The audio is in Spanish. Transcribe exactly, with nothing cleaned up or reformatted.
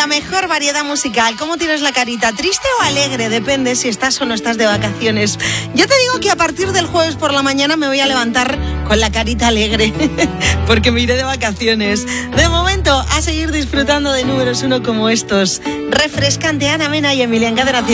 la mejor variedad musical. ¿Cómo tienes la carita? ¿Triste o alegre? Depende si estás o no estás de vacaciones. Yo te digo que a partir del jueves por la mañana me voy a levantar con la carita alegre, porque me iré de vacaciones. De momento, a seguir disfrutando de números uno como estos. Refrescante, Ana Mena y Emilian Cadena.